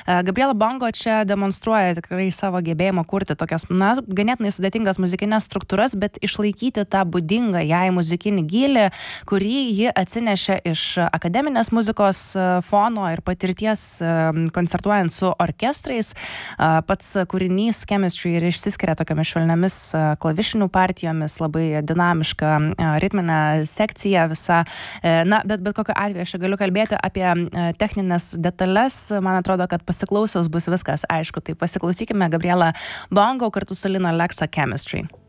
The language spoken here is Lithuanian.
Gabriela Bongo čia demonstruoja tikrai savo gebėjimą kurti tokias, ganėtinai sudėtingas muzikinės struktūras, bet išlaikyti tą būdingą jai muzikinį gylį, kurį ji atsinešė iš akademinės muzikos fono ir patirties koncertuojant su orkestrais. Pats kūrinys Chemistry ir išsiskiria tokiamis švelniamis klavišinių partijomis, labai dinamiška ritminė sekcija visa. Bet kokiu atveju aš galiu kalbėti apie techninės detalės. Man atrodo, kad pasiklausius bus viskas aišku. Tai pasiklausykime Gabriela Bongo kartu su Lina Lexa Chemistry.